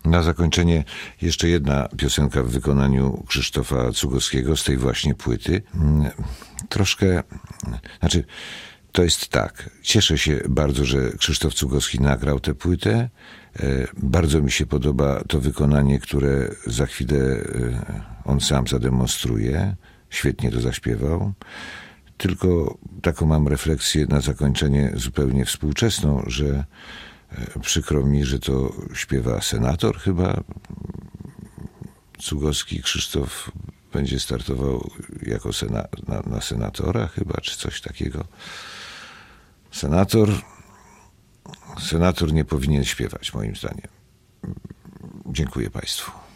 Na zakończenie jeszcze jedna piosenka w wykonaniu Krzysztofa Cugowskiego z tej właśnie płyty. To jest tak. Cieszę się bardzo, że Krzysztof Cugowski nagrał tę płytę. Bardzo mi się podoba to wykonanie, które za chwilę on sam zademonstruje. Świetnie to zaśpiewał. Tylko taką mam refleksję na zakończenie zupełnie współczesną, że przykro mi, że to śpiewa senator chyba. Cugowski Krzysztof będzie startował jako na senatora chyba, czy coś takiego. Senator nie powinien śpiewać, moim zdaniem. Dziękuję Państwu.